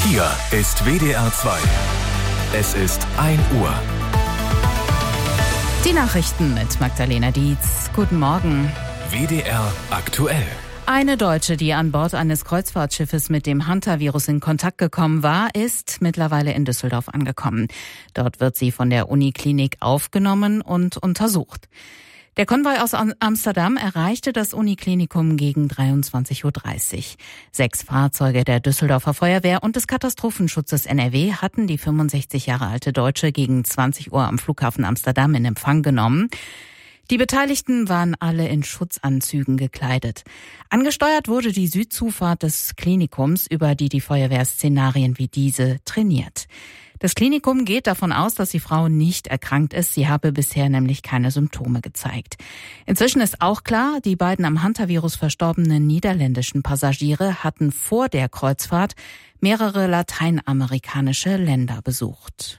Hier ist WDR 2. Es ist 1 Uhr. Die Nachrichten mit Magdalena Dietz. Guten Morgen. WDR aktuell. Eine Deutsche, die an Bord eines Kreuzfahrtschiffes mit dem Hantavirus in Kontakt gekommen war, ist mittlerweile in Düsseldorf angekommen. Dort wird sie von der Uniklinik aufgenommen und untersucht. Der Konvoi aus Amsterdam erreichte das Uniklinikum gegen 23:30 Uhr. 6 Fahrzeuge der Düsseldorfer Feuerwehr und des Katastrophenschutzes NRW hatten die 65 Jahre alte Deutsche gegen 20 Uhr am Flughafen Amsterdam in Empfang genommen. Die Beteiligten waren alle in Schutzanzügen gekleidet. Angesteuert wurde die Südzufahrt des Klinikums, über die Feuerwehr Szenarien wie diese trainiert. Das Klinikum geht davon aus, dass die Frau nicht erkrankt ist. Sie habe bisher nämlich keine Symptome gezeigt. Inzwischen ist auch klar, die beiden am Hantavirus verstorbenen niederländischen Passagiere hatten vor der Kreuzfahrt mehrere lateinamerikanische Länder besucht.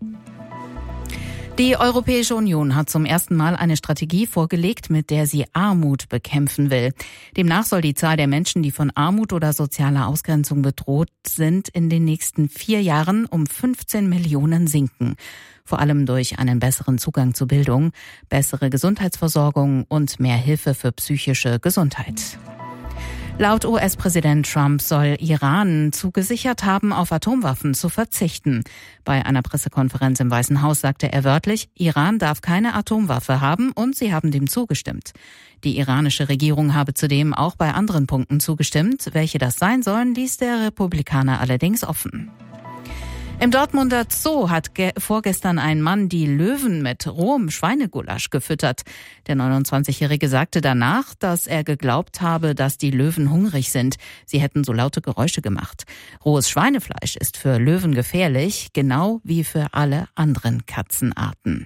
Die Europäische Union hat zum ersten Mal eine Strategie vorgelegt, mit der sie Armut bekämpfen will. Demnach soll die Zahl der Menschen, die von Armut oder sozialer Ausgrenzung bedroht sind, in den nächsten 4 Jahren um 15 Millionen sinken. Vor allem durch einen besseren Zugang zu Bildung, bessere Gesundheitsversorgung und mehr Hilfe für psychische Gesundheit. Laut US-Präsident Trump soll Iran zugesichert haben, auf Atomwaffen zu verzichten. Bei einer Pressekonferenz im Weißen Haus sagte er wörtlich, Iran darf keine Atomwaffe haben und sie haben dem zugestimmt. Die iranische Regierung habe zudem auch bei anderen Punkten zugestimmt. Welche das sein sollen, ließ der Republikaner allerdings offen. Im Dortmunder Zoo hat vorgestern ein Mann die Löwen mit rohem Schweinegulasch gefüttert. Der 29-Jährige sagte danach, dass er geglaubt habe, dass die Löwen hungrig sind. Sie hätten so laute Geräusche gemacht. Rohes Schweinefleisch ist für Löwen gefährlich, genau wie für alle anderen Katzenarten.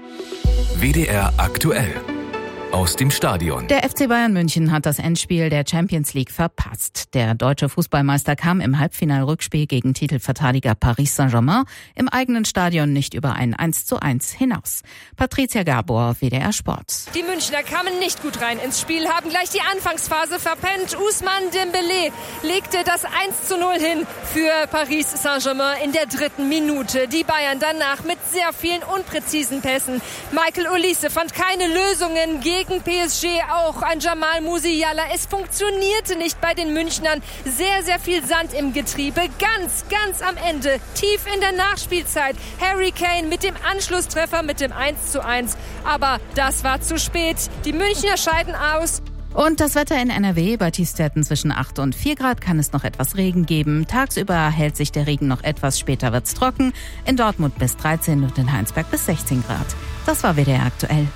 WDR aktuell. Aus dem Stadion. Der FC Bayern München hat das Endspiel der Champions League verpasst. Der deutsche Fußballmeister kam im Halbfinalrückspiel gegen Titelverteidiger Paris Saint-Germain im eigenen Stadion nicht über ein 1:1 hinaus. Patricia Gabor, WDR Sport. Die Münchner kamen nicht gut rein ins Spiel, haben gleich die Anfangsphase verpennt. Ousmane Dembélé legte das 1:0 hin für Paris Saint-Germain in der 3. Minute. Die Bayern danach mit sehr vielen unpräzisen Pässen. Michael Olise fand keine Lösungen gegen PSG, auch ein Jamal Musiala. Es funktionierte nicht bei den Münchnern. Sehr, sehr viel Sand im Getriebe. Ganz am Ende, tief in der Nachspielzeit. Harry Kane mit dem Anschlusstreffer, mit dem 1:1. Aber das war zu spät. Die Münchner scheiden aus. Und das Wetter in NRW: bei Tiefstwerten zwischen 8 und 4 Grad kann es noch etwas Regen geben. Tagsüber hält sich der Regen noch etwas, später wird's trocken. In Dortmund bis 13 und in Heinsberg bis 16 Grad. Das war WDR aktuell.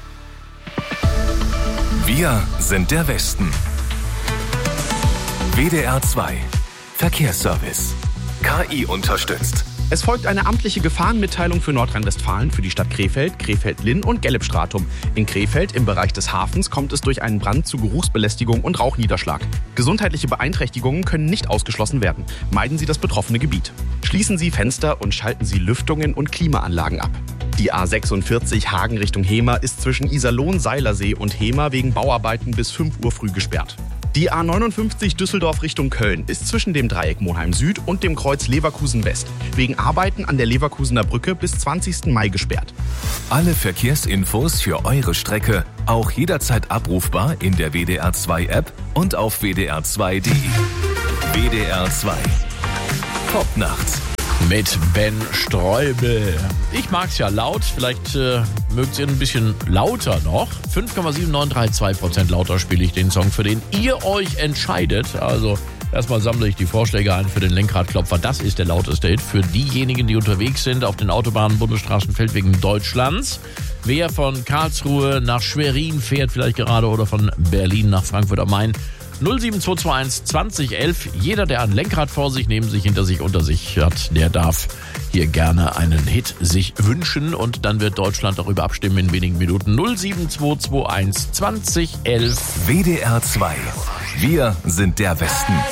Wir sind der Westen. WDR 2. Verkehrsservice. KI unterstützt. Es folgt eine amtliche Gefahrenmitteilung für Nordrhein-Westfalen, für die Stadt Krefeld, Krefeld-Linn und Gelbstratum. In Krefeld, im Bereich des Hafens, kommt es durch einen Brand zu Geruchsbelästigung und Rauchniederschlag. Gesundheitliche Beeinträchtigungen können nicht ausgeschlossen werden. Meiden Sie das betroffene Gebiet. Schließen Sie Fenster und schalten Sie Lüftungen und Klimaanlagen ab. Die A46 Hagen Richtung Hemer ist zwischen Iserlohn-Seilersee und Hemer wegen Bauarbeiten bis 5 Uhr früh gesperrt. Die A59 Düsseldorf Richtung Köln ist zwischen dem Dreieck Monheim Süd und dem Kreuz Leverkusen West wegen Arbeiten an der Leverkusener Brücke bis 20. Mai gesperrt. Alle Verkehrsinfos für eure Strecke auch jederzeit abrufbar in der WDR 2 App und auf wdr2.de. WDR 2. Top nachts. Mit Ben Streubel. Ich mag's ja laut, vielleicht mögt ihr ein bisschen lauter noch. 5,7932% lauter spiele ich den Song, für den ihr euch entscheidet. Also erstmal sammle ich die Vorschläge ein für den Lenkradklopfer. Das ist der lauteste Hit für diejenigen, die unterwegs sind auf den Autobahnen, Bundesstraßen, Feldwegen Deutschlands. Wer von Karlsruhe nach Schwerin fährt vielleicht gerade oder von Berlin nach Frankfurt am Main. 07221 2011. Jeder, der ein Lenkrad vor sich, neben sich, hinter sich, unter sich hat, der darf hier gerne einen Hit sich wünschen. Und dann wird Deutschland darüber abstimmen in wenigen Minuten. 07221 2011. WDR 2. Wir sind der Westen.